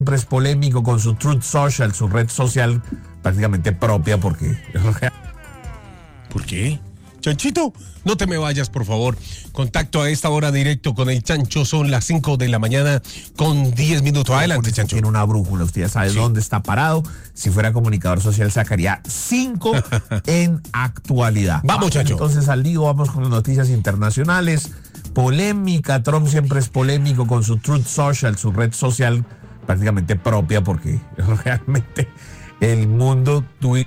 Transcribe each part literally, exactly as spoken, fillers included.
siempre es polémico con su Truth Social, su red social prácticamente propia, porque... ¿Por qué? Chanchito, no te me vayas, por favor. Contacto a esta hora directo con el Chancho. Son las cinco de la mañana con diez minutos. Adelante, Chancho. Tiene una brújula, usted ya sabe sí. dónde está parado. Si fuera comunicador social sacaría cinco en actualidad. Vamos, Chancho. Entonces al lío, vamos con las noticias internacionales. Polémica, Trump siempre es polémico con su Truth Social, su red social prácticamente propia, porque realmente... el mundo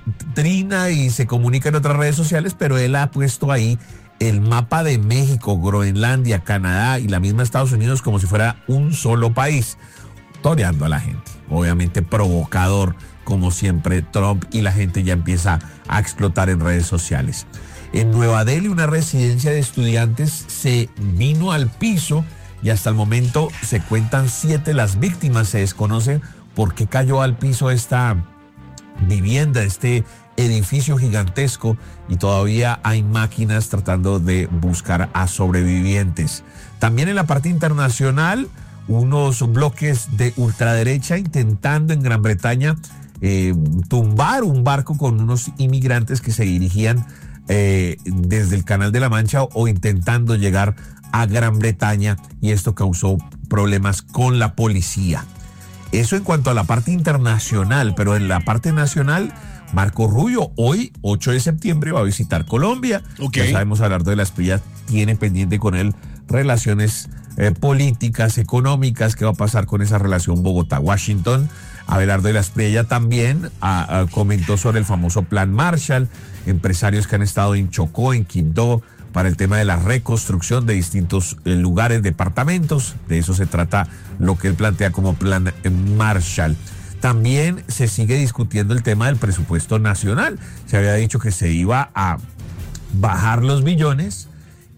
trina y se comunica en otras redes sociales, pero él ha puesto ahí el mapa de México, Groenlandia, Canadá y la misma Estados Unidos como si fuera un solo país, toreando a la gente. Obviamente provocador, como siempre, Trump, y la gente ya empieza a explotar en redes sociales. En Nueva Delhi, una residencia de estudiantes se vino al piso y hasta el momento se cuentan siete las víctimas. Se desconoce por qué cayó al piso esta vivienda, este edificio gigantesco, y todavía hay máquinas tratando de buscar a sobrevivientes. También en la parte internacional, unos bloques de ultraderecha intentando en Gran Bretaña eh, tumbar un barco con unos inmigrantes que se dirigían eh, desde el Canal de la Mancha o intentando llegar a Gran Bretaña, y esto causó problemas con la policía. Eso en cuanto a la parte internacional, pero en la parte nacional, Marco Rubio hoy, ocho de septiembre, va a visitar Colombia. Okay. Ya sabemos, Abelardo de la Espriella tiene pendiente con él relaciones eh, políticas, económicas. ¿Qué va a pasar con esa relación Bogotá-Washington? Abelardo de la Espriella también a, a, comentó sobre el famoso Plan Marshall, empresarios que han estado en Chocó, en Quibdó, para el tema de la reconstrucción de distintos eh, lugares, departamentos. De eso se trata lo que él plantea como Plan Marshall. También se sigue discutiendo el tema del presupuesto nacional. Se había dicho que se iba a bajar los billones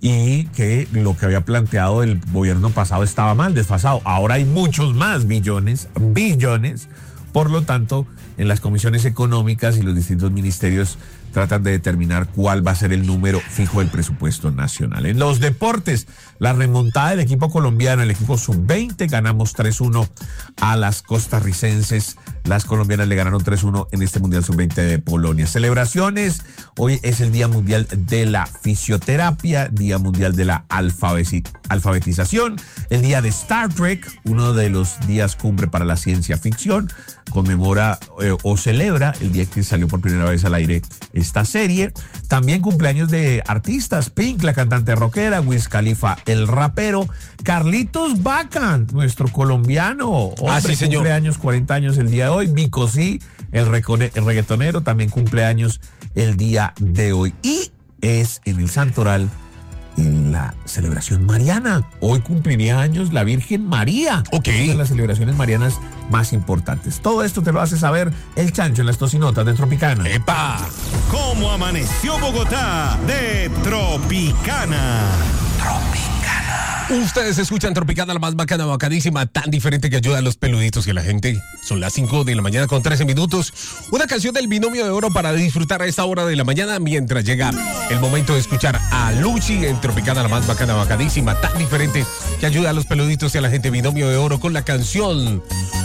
y que lo que había planteado el gobierno pasado estaba mal, desfasado. Ahora hay muchos más billones, billones. Por lo tanto, en las comisiones económicas y los distintos ministerios tratan de determinar cuál va a ser el número fijo del presupuesto nacional. En los deportes, la remontada del equipo colombiano, el equipo sub veinte, ganamos tres uno a las costarricenses. Las colombianas le ganaron tres uno en este Mundial sub veinte de Polonia. Celebraciones, hoy es el Día Mundial de la Fisioterapia, Día Mundial de la Alfabetización, el Día de Star Trek, uno de los días cumbre para la ciencia ficción. Conmemora eh, o celebra el día que salió por primera vez al aire esta serie. También cumpleaños de artistas: Pink, la cantante rockera; Wiz Khalifa, el rapero; Carlitos Bacán, nuestro colombiano, hombre, ah, sí, señor. Cumpleaños, cuarenta años el día de hoy. Vico sí, el, recone, el reggaetonero, también cumpleaños el día de hoy. Y es en el Santoral, en la celebración mariana. Hoy cumpliría años la Virgen María. Ok. Una de las celebraciones marianas más importantes. Todo esto te lo hace saber el Chancho en las tocinotas de Tropicana. ¡Epa! ¿Cómo amaneció Bogotá de Tropicana? Tropicana. Ustedes escuchan Tropicana, la más bacana, bacadísima, tan diferente que ayuda a los peluditos y a la gente. Son las cinco de la mañana con trece minutos. Una canción del Binomio de Oro para disfrutar a esta hora de la mañana mientras llega el momento de escuchar a Luchi en Tropicana, la más bacana, bacadísima, tan diferente que ayuda a los peluditos y a la gente. Binomio de Oro con la canción